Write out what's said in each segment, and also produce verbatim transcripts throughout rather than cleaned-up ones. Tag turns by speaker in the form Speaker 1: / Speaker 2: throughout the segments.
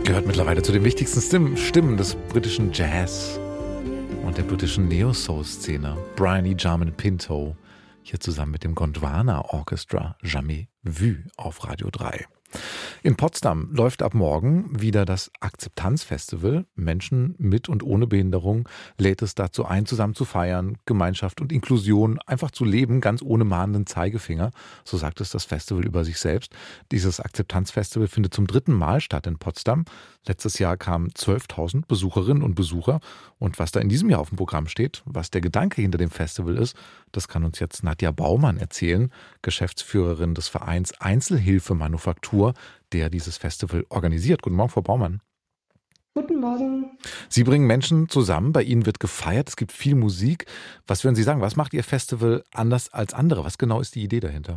Speaker 1: Gehört mittlerweile zu den wichtigsten Stimmen, Stimmen des britischen Jazz und der britischen Neo-Soul-Szene. Brian E. Jarman Pinto, hier zusammen mit dem Gondwana Orchestra, Jamais Vu auf Radio drei. In Potsdam läuft ab morgen wieder das Akzeptanzfestival. Menschen mit und ohne Behinderung lädt es dazu ein, zusammen zu feiern, Gemeinschaft und Inklusion einfach zu leben, ganz ohne mahnenden Zeigefinger. So sagt es das Festival über sich selbst. Dieses Akzeptanzfestival findet zum dritten Mal statt in Potsdam. Letztes Jahr kamen zwölftausend Besucherinnen und Besucher. Und was da in diesem Jahr auf dem Programm steht, was der Gedanke hinter dem Festival ist, das kann uns jetzt Nadja Baumann erzählen, Geschäftsführerin des Vereins Einzelhilfe Manufaktur, der dieses Festival organisiert. Guten Morgen, Frau Baumann.
Speaker 2: Guten Morgen.
Speaker 1: Sie bringen Menschen zusammen, bei Ihnen wird gefeiert, es gibt viel Musik. Was würden Sie sagen, was macht Ihr Festival anders als andere? Was genau ist die Idee dahinter?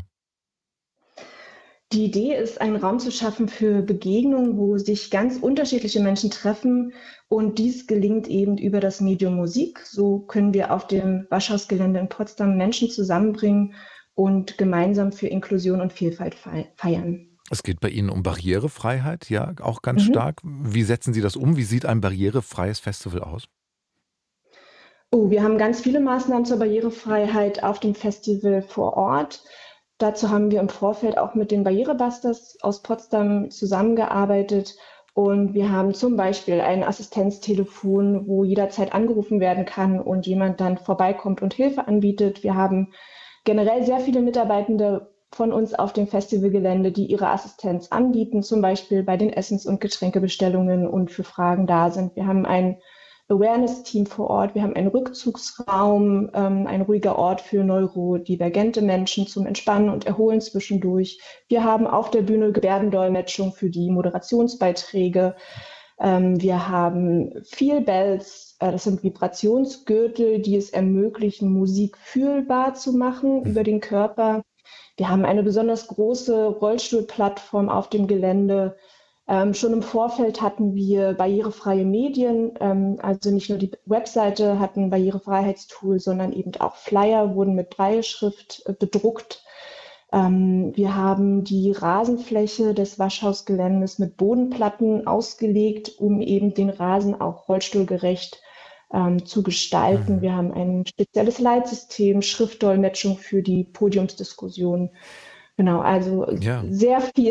Speaker 2: Die Idee ist, einen Raum zu schaffen für Begegnungen, wo sich ganz unterschiedliche Menschen treffen. Und dies gelingt eben über das Medium Musik. So können wir auf dem Waschhausgelände in Potsdam Menschen zusammenbringen und gemeinsam für Inklusion und Vielfalt feiern.
Speaker 1: Es geht bei Ihnen um Barrierefreiheit, ja, auch ganz
Speaker 2: Mhm.
Speaker 1: stark. Wie setzen Sie das um? Wie sieht ein barrierefreies Festival aus?
Speaker 2: Oh, wir haben ganz viele Maßnahmen zur Barrierefreiheit auf dem Festival vor Ort. Dazu haben wir im Vorfeld auch mit den Barrierebusters aus Potsdam zusammengearbeitet. Und wir haben zum Beispiel ein Assistenztelefon, wo jederzeit angerufen werden kann und jemand dann vorbeikommt und Hilfe anbietet. Wir haben generell sehr viele Mitarbeitende von uns auf dem Festivalgelände, die ihre Assistenz anbieten, zum Beispiel bei den Essens- und Getränkebestellungen und für Fragen da sind. Wir haben ein Awareness-Team vor Ort, wir haben einen Rückzugsraum, ähm, ein ruhiger Ort für neurodivergente Menschen zum Entspannen und Erholen zwischendurch. Wir haben auf der Bühne Gebärdendolmetschung für die Moderationsbeiträge. Ähm, wir haben Feel Bells, äh, das sind Vibrationsgürtel, die es ermöglichen, Musik fühlbar zu machen über den Körper. Wir haben eine besonders große Rollstuhlplattform auf dem Gelände. Ähm, schon im Vorfeld hatten wir barrierefreie Medien, ähm, also nicht nur die Webseite hat ein Barrierefreiheitstool, sondern eben auch Flyer wurden mit Brailleschrift äh, bedruckt. Ähm, wir haben die Rasenfläche des Waschhausgeländes mit Bodenplatten ausgelegt, um eben den Rasen auch rollstuhlgerecht ähm, zu gestalten.
Speaker 1: Mhm.
Speaker 2: Wir haben ein spezielles Leitsystem, Schriftdolmetschung für die Podiumsdiskussion. Genau, also
Speaker 1: Ja.
Speaker 2: sehr viel